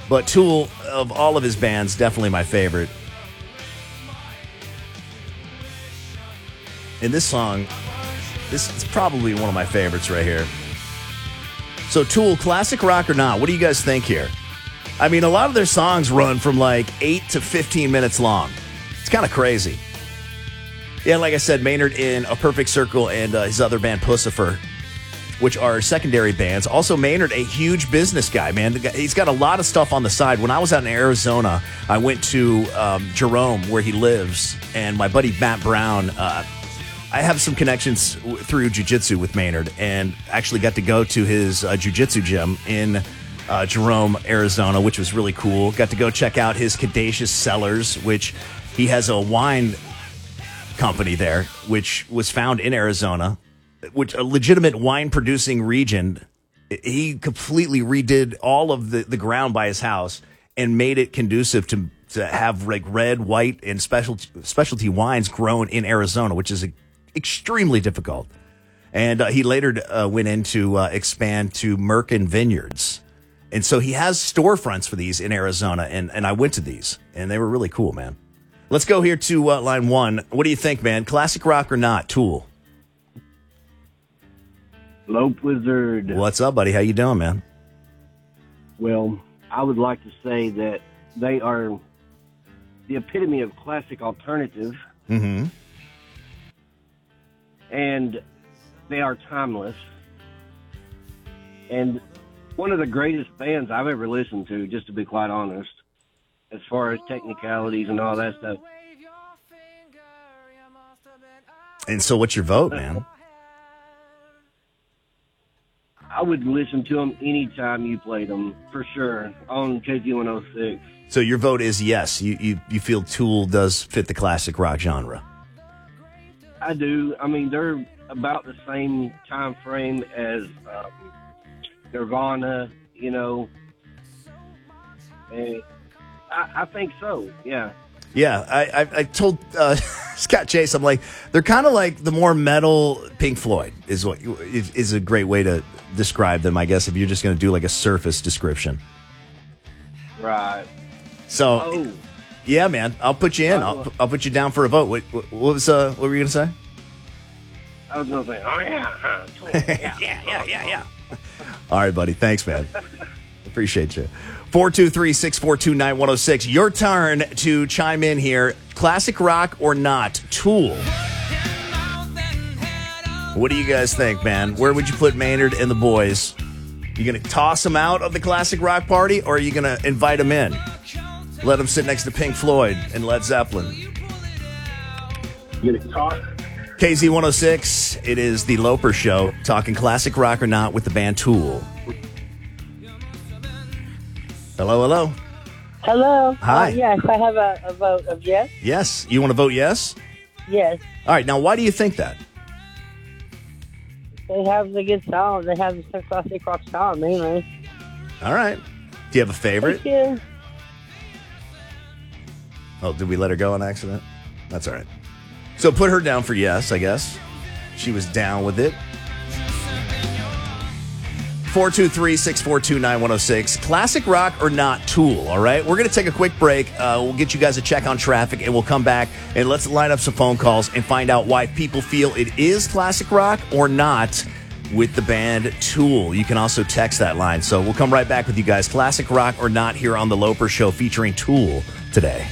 But Tool, of all of his bands, definitely my favorite. And this song, this is probably one of my favorites right here. So Tool, classic rock or not? What do you guys think here? I mean, a lot of their songs run from like 8 to 15 minutes long. It's kind of crazy. Yeah, like I said, Maynard in A Perfect Circle and his other band, Pussifer, which are secondary bands. Also, Maynard, a huge business guy, man. He's got a lot of stuff on the side. When I was out in Arizona, I went to Jerome, where he lives, and my buddy Matt Brown, I have some connections through jiu-jitsu with Maynard, and actually got to go to his jiu-jitsu gym in Jerome, Arizona, which was really cool. Got to go check out his Cadacious Cellars, which he has a wine company there, which was found in Arizona, which a legitimate wine producing region. He completely redid all of the ground by his house and made it conducive to have like red, white, and specialty wines grown in Arizona, which is extremely difficult. And he later went in to expand to Merkin Vineyards. And so he has storefronts for these in Arizona, and I went to these, and they were really cool, man. Let's go here to line one. What do you think, man? Classic rock or not? Tool. Lope Wizard. What's up, buddy? How you doing, man? Well, I would like to say that they are the epitome of classic alternative. Mm-hmm. And they are timeless. And one of the greatest bands I've ever listened to, just to be quite honest, as far as technicalities and all that stuff. And so what's your vote, man? I would listen to them anytime you played them, for sure, on KZ106. So your vote is yes. You feel Tool does fit the classic rock genre. I do. I mean, they're about the same time frame as Nirvana, you know. And I think so, yeah. Yeah, I told Scott Chase, I'm like, they're kind of like the more metal Pink Floyd is a great way to describe them, I guess, if you're just going to do like a surface description. Right. So, yeah, man, I'll put you in. I'll put you down for a vote. What were you going to say? I was going to say, oh, yeah. yeah. All right, buddy. Thanks, man. Appreciate you. 423-642-9106. Your turn to chime in here. Classic rock or not? Tool. What do you guys think, man? Where would you put Maynard and the boys? You going to toss them out of the classic rock party, or are you going to invite them in? Let them sit next to Pink Floyd and Led Zeppelin. Get it tossed. KZ106, it is the Loper Show, talking classic rock or not with the band Tool. Hello. Hello. Hi. Yes, I have a vote of yes. Yes. You want to vote yes? Yes. All right. Now, why do you think that? They have the good sound. They have the classic rock sound, mainly. All right. Do you have a favorite? Thank you. Oh, did we let her go on accident? That's all right. So put her down for yes, I guess. She was down with it. 423-642-9106. Classic rock or not? Tool, all right? We're going to take a quick break. We'll get you guys a check on traffic, and we'll come back, and let's line up some phone calls and find out why people feel it is classic rock or not with the band Tool. You can also text that line. So we'll come right back with you guys. Classic rock or not here on The Loper Show featuring Tool today.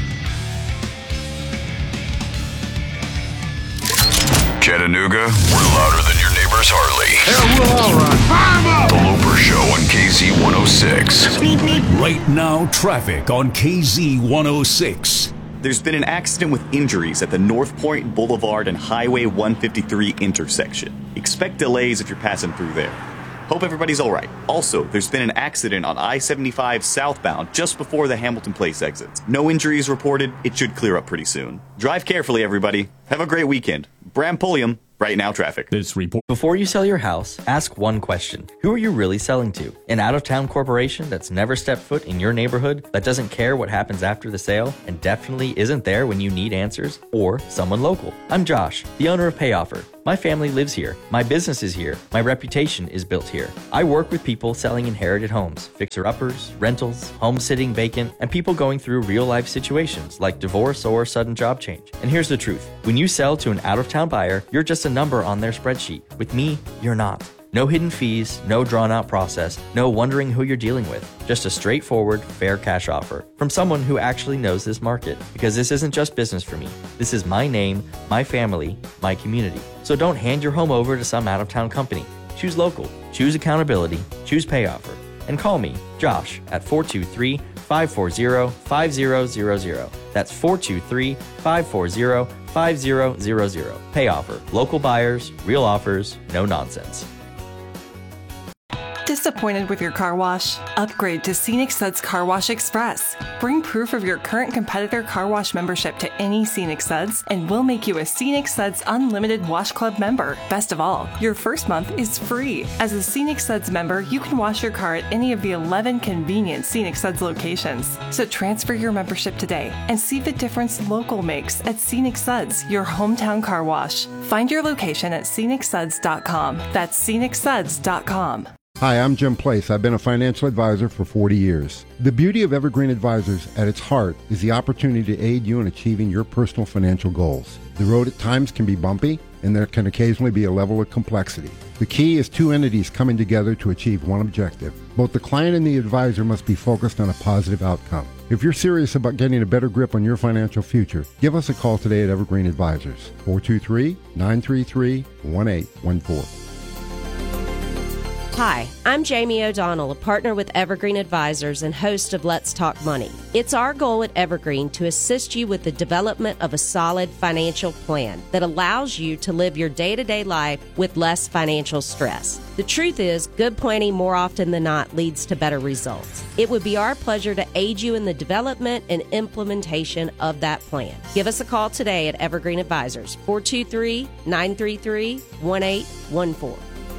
Chattanooga, we're louder than your neighbor's Harley. Yeah, we'll all run. Fire The Loper Show on KZ106. Right now, traffic on KZ106. There's been an accident with injuries at the North Point Boulevard and Highway 153 intersection. Expect delays if you're passing through there. Hope everybody's all right. Also, there's been an accident on I-75 southbound just before the Hamilton Place exits. No injuries reported. It should clear up pretty soon. Drive carefully, everybody. Have a great weekend. Bram Pulliam, Right Now Traffic. This report. Before you sell your house, ask one question. Who are you really selling to? An out-of-town corporation that's never stepped foot in your neighborhood, that doesn't care what happens after the sale, and definitely isn't there when you need answers? Or someone local? I'm Josh, the owner of PayOffer. My family lives here. My business is here. My reputation is built here. I work with people selling inherited homes, fixer-uppers, rentals, home sitting vacant, and people going through real-life situations like divorce or sudden job change. And here's the truth. When you sell to an out-of-town buyer, you're just a number on their spreadsheet. With me, you're not. No hidden fees, no drawn-out process, no wondering who you're dealing with. Just a straightforward, fair cash offer from someone who actually knows this market. Because this isn't just business for me. This is my name, my family, my community. So don't hand your home over to some out-of-town company. Choose local, choose accountability, choose pay offer. And call me, Josh, at 423-540-5000. That's 423-540-5000. Pay offer. Local buyers, real offers, no nonsense. Disappointed with your car wash? Upgrade to Scenic Suds Car Wash Express. Bring proof of your current competitor car wash membership to any Scenic Suds, and we'll make you a Scenic Suds Unlimited Wash Club member. Best of all, your first month is free. As a Scenic Suds member, you can wash your car at any of the 11 convenient Scenic Suds locations. So transfer your membership today and see the difference local makes at Scenic Suds, your hometown car wash. Find your location at scenicsuds.com. That's scenicsuds.com. Hi, I'm Jim Place. I've been a financial advisor for 40 years. The beauty of Evergreen Advisors at its heart is the opportunity to aid you in achieving your personal financial goals. The road at times can be bumpy, and there can occasionally be a level of complexity. The key is two entities coming together to achieve one objective. Both the client and the advisor must be focused on a positive outcome. If you're serious about getting a better grip on your financial future, give us a call today at Evergreen Advisors, 423-933-1814. Hi, I'm Jamie O'Donnell, a partner with Evergreen Advisors and host of Let's Talk Money. It's our goal at Evergreen to assist you with the development of a solid financial plan that allows you to live your day-to-day life with less financial stress. The truth is, good planning more often than not leads to better results. It would be our pleasure to aid you in the development and implementation of that plan. Give us a call today at Evergreen Advisors, 423-933-1814.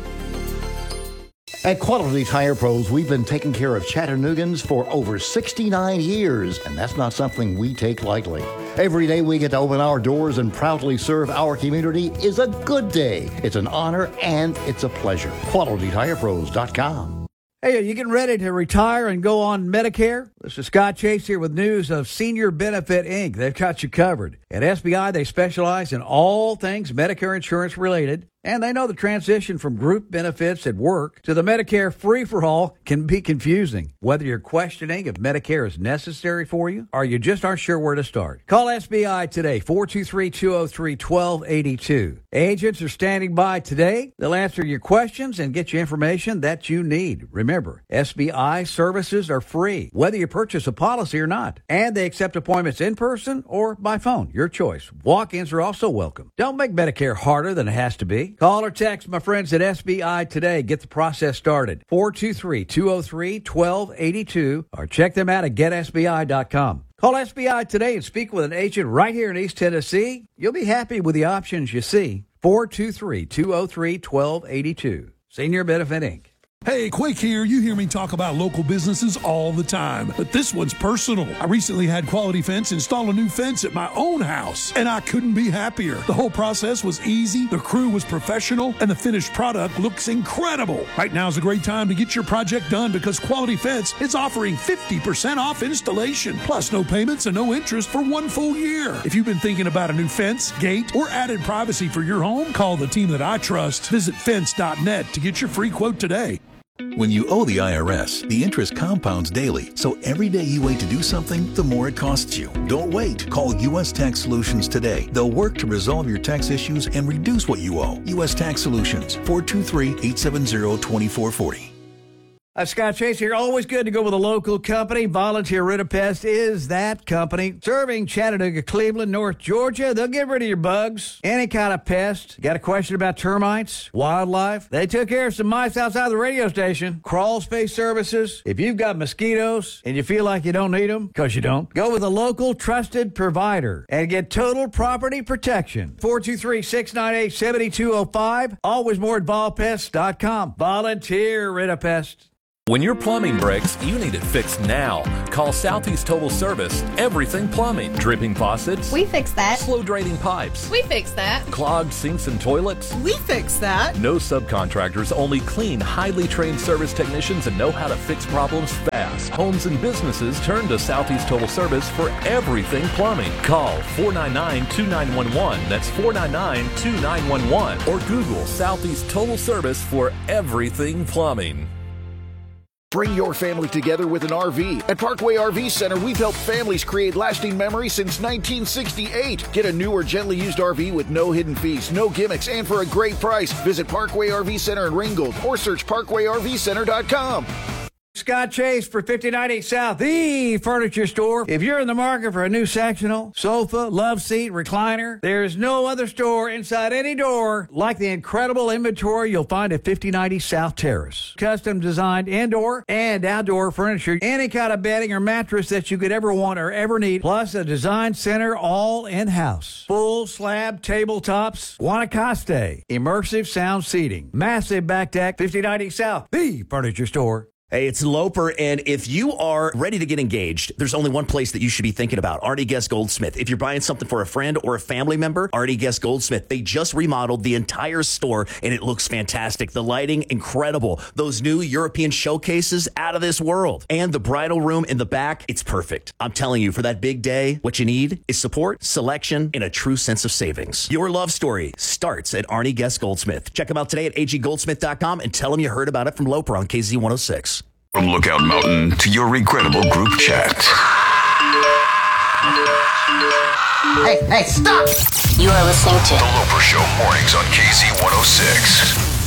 At Quality Tire Pros, we've been taking care of Chattanoogan's for over 69 years, and that's not something we take lightly. Every day we get to open our doors and proudly serve our community is a good day. It's an honor and it's a pleasure. QualityTirePros.com. Hey, are you getting ready to retire and go on Medicare? This is Scott Chase here with news of Senior Benefit, Inc. They've got you covered. At SBI, they specialize in all things Medicare insurance related, and they know the transition from group benefits at work to the Medicare free-for-all can be confusing. Whether you're questioning if Medicare is necessary for you or you just aren't sure where to start, call SBI today, 423-203-1282. Agents are standing by today. They'll answer your questions and get you information that you need. Remember, SBI services are free, whether you purchase a policy or not, and they accept appointments in person or by phone. Your choice. Walk-ins are also welcome. Don't make Medicare harder than it has to be. Call or text my friends at SBI today. Get the process started. 423-203-1282 or check them out at getsbi.com. Call SBI today and speak with an agent right here in East Tennessee. You'll be happy with the options you see. 423-203-1282. Senior Benefit, Inc. Hey, Quake here. You hear me talk about local businesses all the time, but this one's personal. I recently had Quality Fence install a new fence at my own house, and I couldn't be happier. The whole process was easy, the crew was professional, and the finished product looks incredible. Right now is a great time to get your project done because Quality Fence is offering 50% off installation, plus no payments and no interest for 1 full year. If you've been thinking about a new fence, gate, or added privacy for your home, call the team that I trust. Visit fence.net to get your free quote today. When you owe the IRS, the interest compounds daily, so every day you wait to do something, the more it costs you. Don't wait. Call U.S. Tax Solutions today. They'll work to resolve your tax issues and reduce what you owe. U.S. Tax Solutions, 423-870-2440. Scott Chase here. Always good to go with a local company. Volunteer Rid-A-Pest is that company. Serving Chattanooga, Cleveland, North Georgia. They'll get rid of your bugs. Any kind of pest. Got a question about termites, wildlife? They took care of some mice outside the radio station. Crawl space services. If you've got mosquitoes and you feel like you don't need them, because you don't, go with a local trusted provider and get total property protection. 423-698-7205. Always more at volpest.com. Volunteer Rid-A-Pest. When your plumbing breaks, you need it fixed now. Call Southeast Total Service. Everything plumbing. Dripping faucets. We fix that. Slow draining pipes. We fix that. Clogged sinks and toilets. We fix that. No subcontractors, only clean, highly trained service technicians and know how to fix problems fast. Homes and businesses turn to Southeast Total Service for everything plumbing. Call 499-2911. That's 499-2911. Or Google Southeast Total Service for everything plumbing. Bring your family together with an RV. At Parkway RV Center, we've helped families create lasting memories since 1968. Get a new or gently used RV with no hidden fees, no gimmicks, and for a great price. Visit Parkway RV Center in Ringgold or search parkway-rv-center.com. Scott Chase for 5090 South, the furniture store. If you're in the market for a new sectional, sofa, love seat, recliner, there's no other store inside any door like the incredible inventory you'll find at 5090 South Terrace. Custom designed indoor and outdoor furniture, any kind of bedding or mattress that you could ever want or ever need, plus a design center all in-house. Full slab tabletops, Guanacaste, immersive sound seating, massive back deck, 5090 South, the furniture store. Hey, it's Loper, and if you are ready to get engaged, there's only one place that you should be thinking about, Artie Guest Goldsmith. If you're buying something for a friend or a family member, Artie Guest Goldsmith. They just remodeled the entire store, and it looks fantastic. The lighting, incredible. Those new European showcases, out of this world. And the bridal room in the back, it's perfect. I'm telling you, for that big day, what you need is support, selection, and a true sense of savings. Your love story starts at Artie Guest Goldsmith. Check them out today at aggoldsmith.com and tell them you heard about it from Loper on KZ106. From Lookout Mountain to your regrettable group chat. Hey, stop! You are listening to The Loper Show mornings on KZ106.